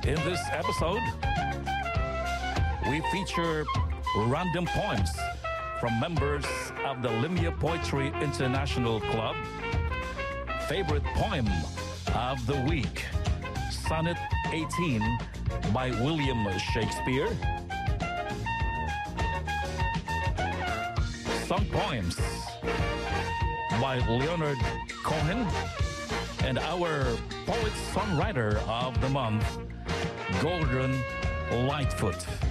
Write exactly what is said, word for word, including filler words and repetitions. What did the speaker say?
In this episode, we feature random poems from members of the Limia Poetry International Club. Favorite poem of the week, Sonnet eighteen by William Shakespeare. Song poems by Leonard Cohen. And our poet-songwriter of the month, Gordon Lightfoot.